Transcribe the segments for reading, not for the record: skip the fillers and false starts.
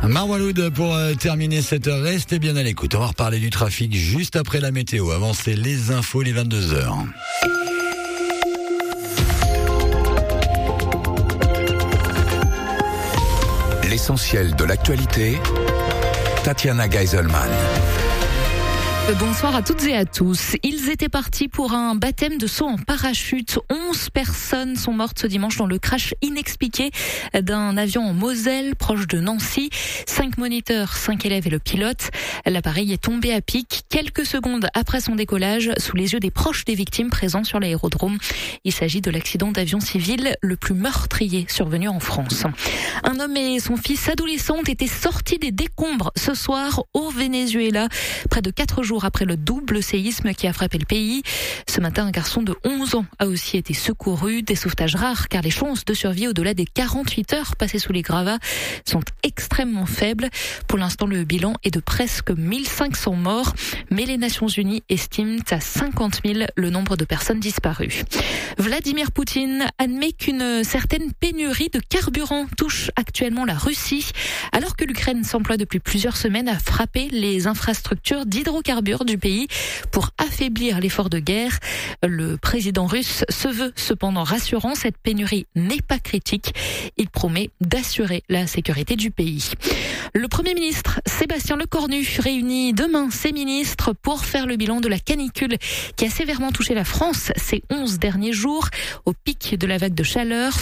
Marwaloud pour terminer cette heure. Restez bien à l'écoute. On va reparler du trafic juste après la météo. Avant, c'est les infos, les 22h. L'essentiel de l'actualité, Tatiana Geiselman. Bonsoir à toutes et à tous. Ils étaient partis pour un baptême de saut en parachute. 11 personnes sont mortes ce dimanche dans le crash inexpliqué d'un avion en Moselle, proche de Nancy. 5 moniteurs, 5 élèves et le pilote. L'appareil est tombé à pic quelques secondes après son décollage, sous les yeux des proches des victimes présents sur l'aérodrome. Il s'agit de l'accident d'avion civil le plus meurtrier survenu en France. Un homme et son fils adolescent ont été sortis des décombres ce soir au Venezuela, près de 4 jours après le double séisme qui a frappé le pays. Ce matin, un garçon de 11 ans a aussi été secouru. Des sauvetages rares car les chances de survie au-delà des 48 heures passées sous les gravats sont extrêmement faibles. Pour l'instant, le bilan est de presque 1500 morts, mais les Nations Unies estiment à 50 000 le nombre de personnes disparues. Vladimir Poutine admet qu'une certaine pénurie de carburant touche actuellement la Russie, alors que l'Ukraine s'emploie depuis plusieurs semaines à frapper les infrastructures d'hydrocarbures du pays pour affaiblir l'effort de guerre. Le président russe se veut cependant rassurant, cette pénurie n'est pas critique. Il promet d'assurer la sécurité du pays. Le Premier ministre Sébastien Lecornu réunit demain ses ministres pour faire le bilan de la canicule qui a sévèrement touché la France ces 11 derniers jours. Au pic de la vague de chaleur,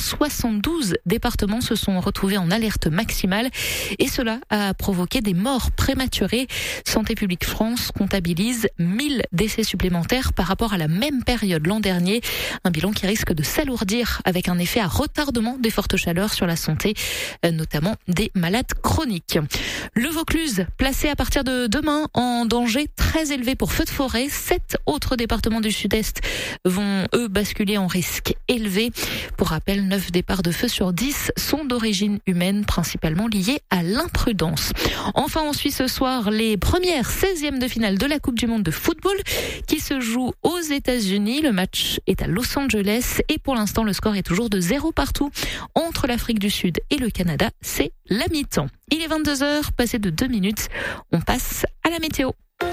72 départements se sont retrouvés en alerte maximale et cela a provoqué des morts prématurées. Santé publique France comptabilise 1000 décès supplémentaires par rapport à la même période l'an dernier. Un bilan qui risque de s'alourdir avec un effet à retardement des fortes chaleurs sur la santé, notamment des malades chroniques. Le Vaucluse, placé à partir de demain en danger très élevé pour feux de forêt. 7 autres départements du Sud-Est vont, eux, basculer en risque élevé. Pour rappel, 9 départs de feu sur 10 sont d'origine humaine, principalement liés à l'imprudence. Enfin, on suit ce soir les premières 16e de finale de la Coupe du Monde de football qui se joue aux États-Unis. Le match est à Los Angeles et pour l'instant, le score est toujours de 0 partout entre l'Afrique du Sud et le Canada. C'est la mi-temps. Il est 22h, passé de 2 minutes. On passe à la météo.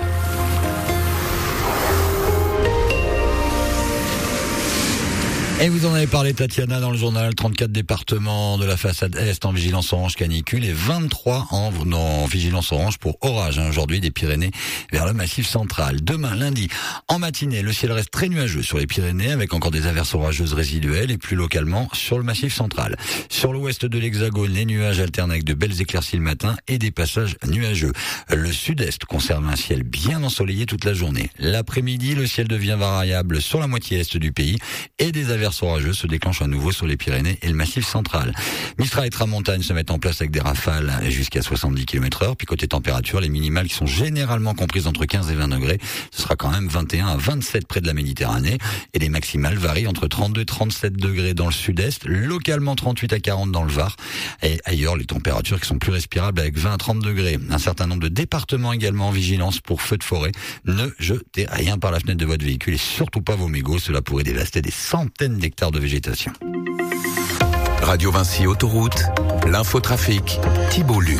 Et vous en avez parlé, Tatiana, dans le journal. 34 départements de la façade Est en vigilance orange canicule et 23 en vigilance orange pour orage. Aujourd'hui, des Pyrénées vers le Massif central. Demain, lundi, en matinée, le ciel reste très nuageux sur les Pyrénées avec encore des averses orageuses résiduelles et plus localement sur le Massif central. Sur l'ouest de l'Hexagone, les nuages alternent avec de belles éclaircies le matin et des passages nuageux. Le sud-est conserve un ciel bien ensoleillé toute la journée. L'après-midi, le ciel devient variable sur la moitié est du pays et des averses orageuses se déclenchent à nouveau sur les Pyrénées et le Massif central. Mistral et Tramontane se mettent en place avec des rafales jusqu'à 70 km/h. Puis côté température, les minimales qui sont généralement comprises entre 15 et 20 degrés, ce sera quand même 21 à 27 près de la Méditerranée. Et les maximales varient entre 32 et 37 degrés dans le sud-est, localement 38 à 40 dans le Var. Et ailleurs, les températures qui sont plus respirables avec 20 à 30 degrés. Un certain nombre de départements également en vigilance pour feux de forêt. Ne jetez rien par la fenêtre de votre véhicule et surtout pas vos mégots. Cela pourrait dévaster des centaines d'hectares de végétation. Radio Vinci Autoroute, l'infotrafic, Thibault Luc.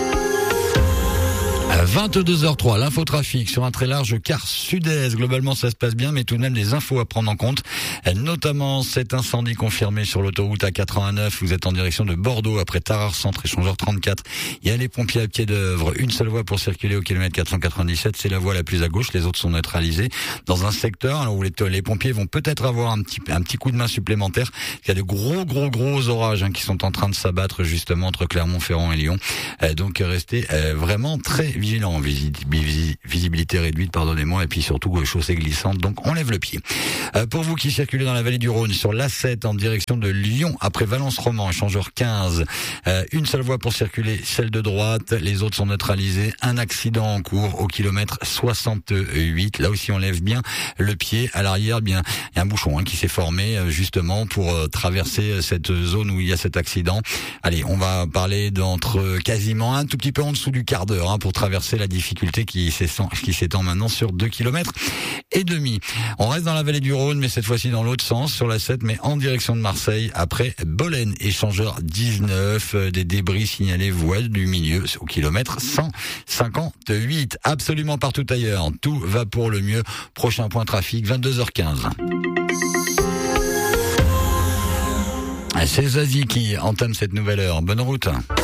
À 22h03, l'infotrafic sur un très large quart sud-est. Globalement, ça se passe bien, mais tout de même des infos à prendre en compte. Notamment cet incendie confirmé sur l'autoroute A89. Vous êtes en direction de Bordeaux après Tarare Centre, échangeur 34. Il y a les pompiers à pied d'œuvre. Une seule voie pour circuler au kilomètre 497. C'est la voie la plus à gauche. Les autres sont neutralisées. Dans un secteur alors où les pompiers vont peut-être avoir un petit coup de main supplémentaire. Il y a de gros orages qui sont en train de s'abattre justement entre Clermont-Ferrand et Lyon. Donc restez vraiment très vigilant, visibilité réduite, pardonnez-moi, et puis surtout chaussée glissante, donc on lève le pied. Pour vous qui circulez dans la vallée du Rhône, sur l'A7 en direction de Lyon, après Valence-Roman, échangeur 15, une seule voie pour circuler, celle de droite, les autres sont neutralisés, un accident en cours au kilomètre 68, là aussi on lève bien le pied, à l'arrière, bien, il y a un bouchon qui s'est formé justement pour traverser cette zone où il y a cet accident. Allez, on va parler d'entre quasiment un tout petit peu en dessous du quart d'heure pour traverser traverser la difficulté qui s'étend maintenant sur 2 km et demi. On reste dans la vallée du Rhône, mais cette fois-ci dans l'autre sens, sur la 7, mais en direction de Marseille, après Bolène, échangeur 19, des débris signalés voie du milieu au kilomètre 158. Absolument partout ailleurs, tout va pour le mieux. Prochain point trafic, 22h15. C'est Zazie qui entame cette nouvelle heure. Bonne route.